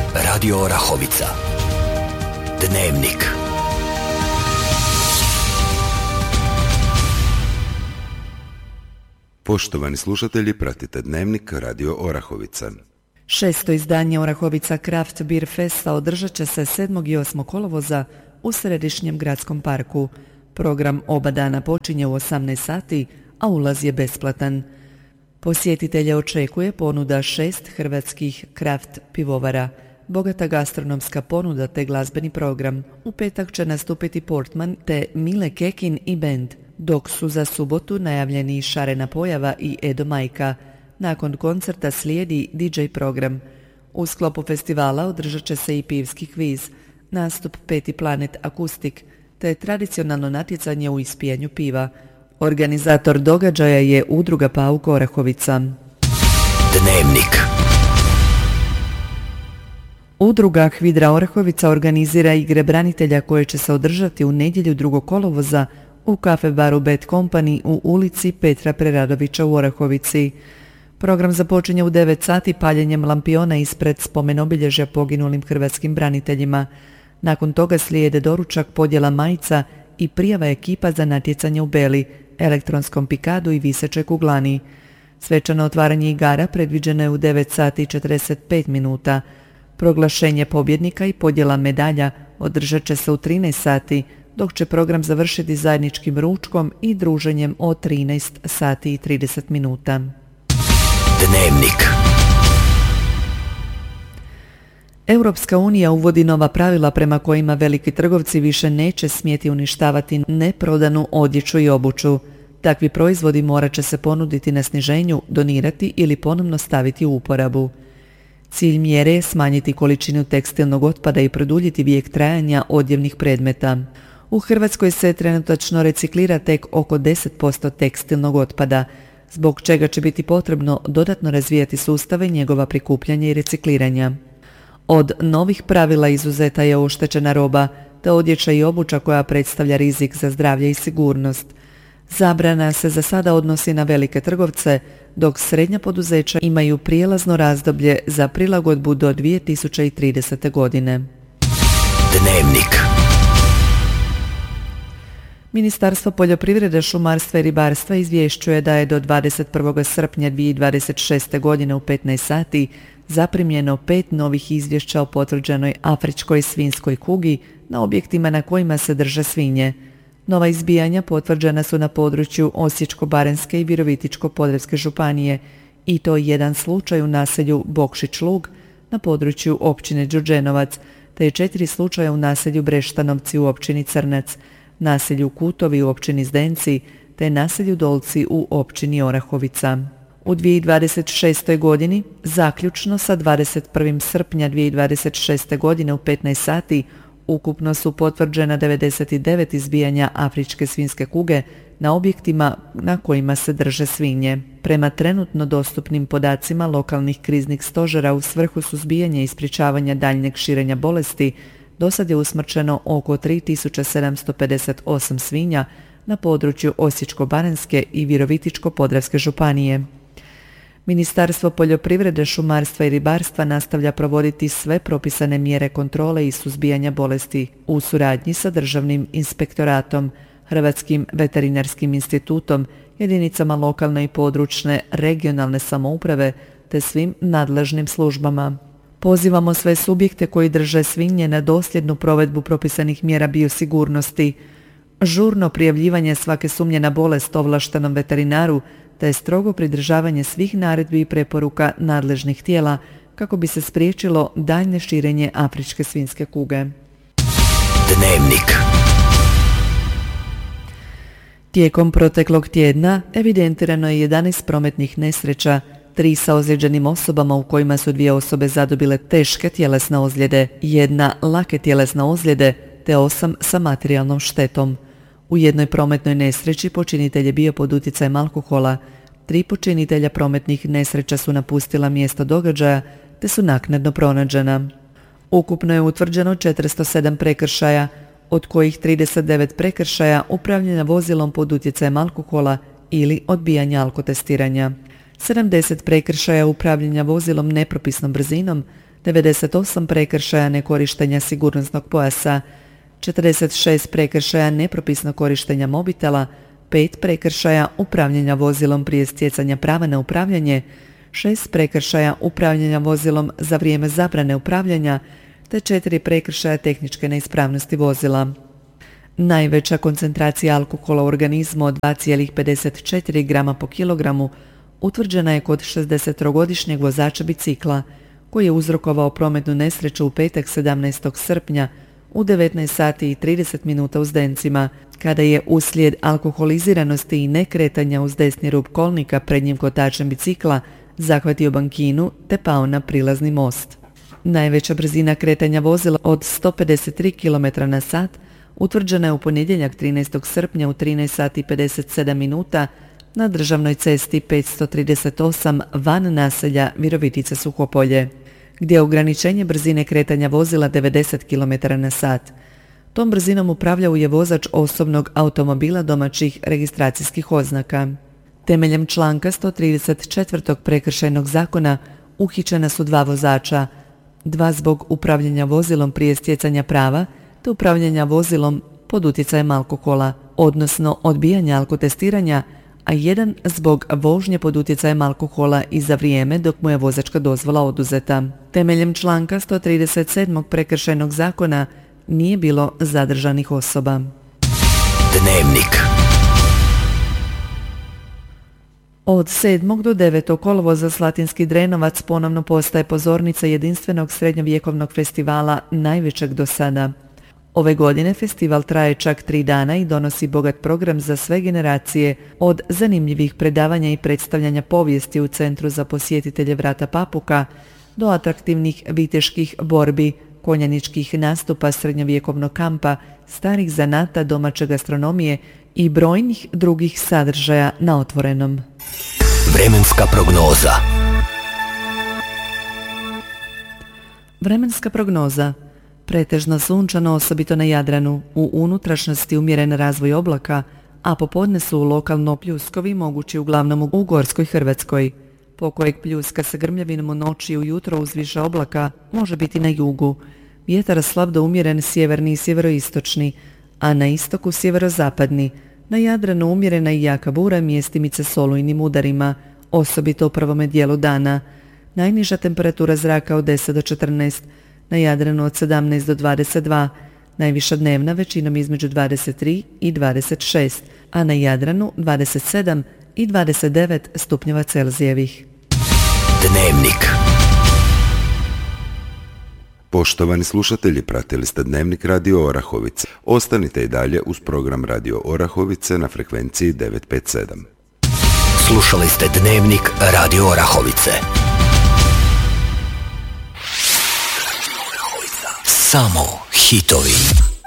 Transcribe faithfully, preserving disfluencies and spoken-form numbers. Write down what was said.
Radio Orahovica. Dnevnik. Poštovani slušatelji, pratite Dnevnik Radio Orahovica. Šesto izdanje Orahovica Craft Beer Festa održat će se sedmog i osmog kolovoza u središnjem gradskom parku. Program oba dana počinje u osamnaest sati, a ulaz je besplatan. Posjetitelje očekuje ponuda šest hrvatskih kraft pivovara, bogata gastronomska ponuda te glazbeni program. U petak će nastupiti Portman te Mile Kekin i bend, dok su za subotu najavljeni Šarena Pojava i Edo Majka. Nakon koncerta slijedi D J program. U sklopu festivala održat će se i pivski kviz, nastup Peti Planet Akustik, te tradicionalno natjecanje u ispijanju piva. Organizator događaja je Udruga Pauk Orahovica. Dnevnik. Udruga Hvidra Orahovica organizira igre branitelja koje će se održati u nedjelju drugog kolovoza u kafe baru Bad Company u ulici Petra Preradovića u Orahovici. Program započinje u devet sati paljenjem lampiona ispred spomenobilježja poginulim hrvatskim braniteljima. Nakon toga slijede doručak, podjela majica i prijava ekipa za natjecanje u beli, elektronskom pikadu i visećoj kuglani. Svečano otvaranje igara predviđeno je u devet sati i četrdeset pet minuta. Proglašenje pobjednika i podjela medalja održat će se u trinaest sati, dok će program završiti zajedničkim ručkom i druženjem od trinaest sati i trideset minuta. Dnevnik. Europska unija uvodi nova pravila prema kojima veliki trgovci više neće smjeti uništavati neprodanu odjeću i obuću. Takvi proizvodi morat će se ponuditi na sniženju, donirati ili ponovno staviti u uporabu. Cilj mjere je smanjiti količinu tekstilnog otpada i produljiti vijek trajanja odjevnih predmeta. U Hrvatskoj se trenutačno reciklira tek oko deset posto tekstilnog otpada, zbog čega će biti potrebno dodatno razvijati sustave njegova prikupljanja i recikliranja. Od novih pravila izuzeta je oštećena roba, te odjeća i obuća koja predstavlja rizik za zdravlje i sigurnost. Zabrana se za sada odnosi na velike trgovce, dok srednja poduzeća imaju prijelazno razdoblje za prilagodbu do dvije tisuće tridesete. godine. Dnevnik. Ministarstvo poljoprivrede, šumarstva i ribarstva izvješćuje da je do dvadeset prvog srpnja dvije tisuće dvadeset šeste. godine u petnaest sati zaprimljeno pet novih izvješća o potvrđenoj afričkoj svinjskoj kugi na objektima na kojima se drže svinje. Nova izbijanja potvrđena su na području Osječko-baranjske i Virovitičko-podravske županije, i to jedan slučaj u naselju Bokšić Lug na području općine Đurđenovac, te četiri slučaja u naselju Breštanovci u općini Crnac, naselju Kutovi u općini Zdenci, te naselju Dolci u općini Orahovica. U dvije tisuće dvadeset šestoj. godini, zaključno sa dvadeset prvog srpnja dvije tisuće dvadeset šeste. godine u petnaest sati, ukupno su potvrđena devedeset devet izbijanja afričke svinjske kuge na objektima na kojima se drže svinje. Prema trenutno dostupnim podacima lokalnih kriznih stožera u svrhu suzbijanja i sprječavanja daljnjeg širenja bolesti, dosad je usmrćeno oko tri tisuće sedamsto pedeset osam svinja na području Osječko-baranjske i Virovitičko-podravske županije. Ministarstvo poljoprivrede, šumarstva i ribarstva nastavlja provoditi sve propisane mjere kontrole i suzbijanja bolesti u suradnji sa Državnim inspektoratom, Hrvatskim veterinarskim institutom, jedinicama lokalne i područne regionalne samouprave te svim nadležnim službama. Pozivamo sve subjekte koji drže svinje na dosljednu provedbu propisanih mjera biosigurnosti, žurno prijavljivanje svake sumnje na bolest ovlaštenom veterinaru te strogo pridržavanje svih naredbi i preporuka nadležnih tijela kako bi se spriječilo daljnje širenje afričke svinjske kuge. Dnevnik. Tijekom proteklog tjedna evidentirano je jedanaest prometnih nesreća, tri sa ozlijeđenim osobama u kojima su dvije osobe zadobile teške tjelesne ozljede, jedna lake tjelesne ozljede te osam sa materijalnom štetom. U jednoj prometnoj nesreći počinitelj je bio pod utjecajem alkohola, tri počinitelja prometnih nesreća su napustila mjesto događaja te su naknadno pronađena. Ukupno je utvrđeno četiristo sedam prekršaja, od kojih trideset devet prekršaja upravljanja vozilom pod utjecajem alkohola ili odbijanja alkotestiranja. sedamdeset prekršaja upravljanja vozilom nepropisnom brzinom devedeset osam prekršaja nekorištenja sigurnosnog pojasa, četrdeset šest prekršaja nepropisnog korištenja mobitela, pet prekršaja upravljanja vozilom prije stjecanja prava na upravljanje, šest prekršaja upravljanja vozilom za vrijeme zabrane upravljanja, te četiri prekršaja tehničke neispravnosti vozila. Najveća koncentracija alkohola u organizmu od dva zarez pedeset četiri grama po kilogramu utvrđena je kod šezdesettrogodišnjeg vozača bicikla, koji je uzrokovao prometnu nesreću u petak sedamnaestog srpnja u devetnaest sati i trideset minuta u Zdencima, kada je uslijed alkoholiziranosti i nekretanja uz desni rub kolnika prednjim kotačem bicikla zahvatio bankinu te pao na prilazni most. Najveća brzina kretanja vozila od sto pedeset tri kilometra na sat utvrđena je u ponedjeljak trinaestog srpnja u trinaest sati i pedeset sedam minuta na državnoj cesti petsto trideset osam van naselja Virovitica Suhopolje, gdje je ograničenje brzine kretanja vozila devedeset kilometara na sat. Tom brzinom upravljao je vozač osobnog automobila domaćih registracijskih oznaka. Temeljem članka sto trideset četiri prekršajnog zakona uhićena su dva vozača, dva zbog upravljanja vozilom prije stjecanja prava te upravljanja vozilom pod utjecajem alkohola, odnosno odbijanja alkotestiranja, a jedan zbog vožnje pod utjecajem alkohola i za vrijeme dok mu je vozačka dozvola oduzeta. Temeljem članka sto trideset sedam prekršajnog zakona nije bilo zadržanih osoba. Dnevnik. Od sedmog do devetog kolovoza Slatinski Drenovac ponovno postaje pozornica jedinstvenog srednjovjekovnog festivala, najvećeg do sada. Ove godine festival traje čak tri dana i donosi bogat program za sve generacije, od zanimljivih predavanja i predstavljanja povijesti u Centru za posjetitelje Vrata Papuka do atraktivnih viteških borbi, konjaničkih nastupa srednjovjekovnog kampa, starih zanata, domaće gastronomije i brojnih drugih sadržaja na otvorenom. Vremenska prognoza. Vremenska prognoza. Pretežno sunčano, osobito na Jadranu, u unutrašnjosti umjeren razvoj oblaka, a popodne su lokalno pljuskovi mogući uglavnom u Gorskoj Hrvatskoj. Pokojeg pljuska sa grmljavinom u noći i ujutro uz više oblaka može biti na jugu. Vjetar slab do umjeren sjeverni i sjeveroistočni, a na istoku sjeverozapadni. Na Jadranu umjerena i jaka bura, mjestimice s olujnim udarima, osobito u prvome dijelu dana. Najniža temperatura zraka od deset do četrnaest, na Jadranu od sedamnaest do dvadeset dva, najviša dnevna većinom između dvadeset tri i dvadeset šest, a na Jadranu dvadeset sedam i dvadeset devet stupnjeva Celzijevih. Dnevnik. Poštovani slušatelji, pratili ste Dnevnik Radio Orahovice. Ostanite i dalje uz program Radio Orahovice na frekvenciji devet pet sedam. Slušali ste Dnevnik Radio Orahovice. Samo hitovi.